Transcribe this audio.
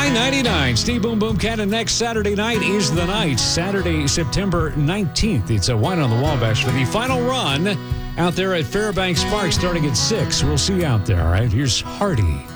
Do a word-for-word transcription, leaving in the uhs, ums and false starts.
nine ninety-nine. Steve Boom Boom Cannon. Next Saturday night is the night. Saturday, September nineteenth. It's a Wine on the Wabash for the final run out there at Fairbanks Park starting at six. We'll see you out there, all right? Here's Hardy.